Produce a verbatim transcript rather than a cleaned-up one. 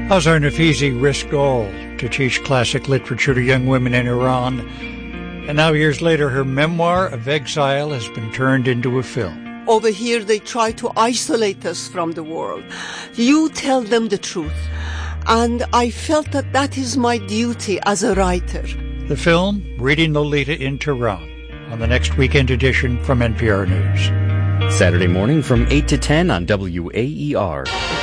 Azar Nafizi risked all to teach classic literature to young women in Iran, and now years later her memoir of exile has been turned into a film. Over here they try to isolate us from the world. You tell them the truth. And I felt that that is my duty as a writer. The film, Reading Lolita in Tehran, on the next weekend edition from N P R News. Saturday morning from eight to ten on W A E R.